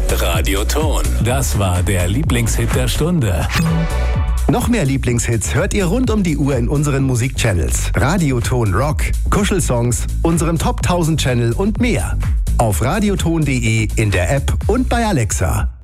Radioton. Das war der Lieblingshit der Stunde. Noch mehr Lieblingshits hört ihr rund um die Uhr in unseren Musikchannels. Radioton Rock, Kuschelsongs, unserem Top 1000 Channel und mehr. Auf radioton.de, in der App und bei Alexa.